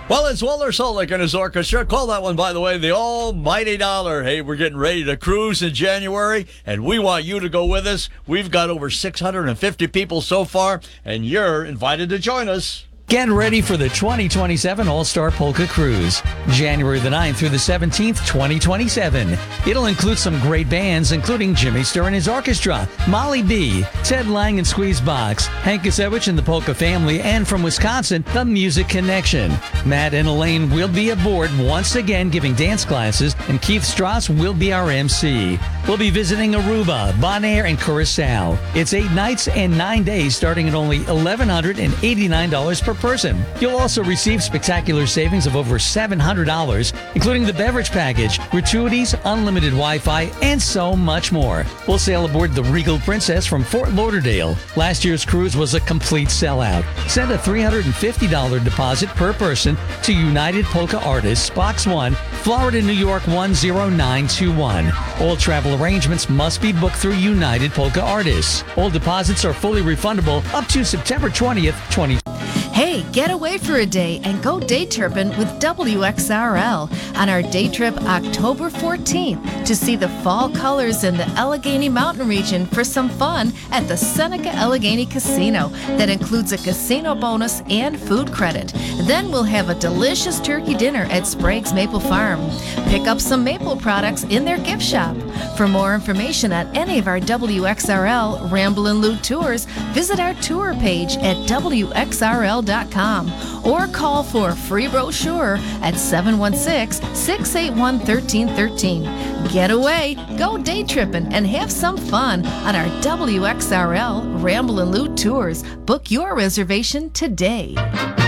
Well, it's Walter Solek and his orchestra. Call that one, by the way, the almighty dollar. Hey, we're getting ready to cruise in January, and we want you to go with us. We've got over 650 people so far, and you're invited to join us. Get ready for the 2027 All-Star Polka Cruise, January the 9th through the 17th, 2027. It'll include some great bands, including Jimmy Sturr and his orchestra, Molly B, Ted Lang and Squeezebox, Hank Kasevich and the Polka Family, and from Wisconsin, the Music Connection. Matt and Elaine will be aboard once again giving dance classes, and Keith Strauss will be our MC. We'll be visiting Aruba, Bonaire, and Curacao. It's 8 nights and 9 days starting at only $1,189 per person. You'll also receive spectacular savings of over $700, including the beverage package, gratuities, unlimited Wi-Fi, and so much more. We'll sail aboard the Regal Princess from Fort Lauderdale. Last year's cruise was a complete sellout. Send a $350 deposit per person to United Polka Artists, Box 1, Florida, New York 10921. All travel arrangements must be booked through United Polka Artists. All deposits are fully refundable up to September 20th, 2020. Hey, get away for a day and go day tripping with WXRL on our day trip October 14th to see the fall colors in the Allegheny Mountain region for some fun at the Seneca Allegheny Casino that includes a casino bonus and food credit. Then we'll have a delicious turkey dinner at Sprague's Maple Farm. Pick up some maple products in their gift shop. For more information on any of our WXRL Ramblin' Loot tours, visit our tour page at WXRL.com or call for a free brochure at 716-681-1313. Get away, go day tripping, and have some fun on our WXRL Ramblin' Loot tours. Book your reservation today.